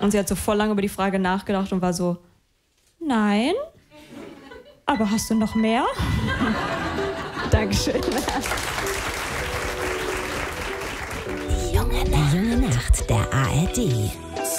Und sie hat so voll lange über die Frage nachgedacht und war so, nein, aber hast du noch mehr? Dankeschön. Die junge Nacht der ARD.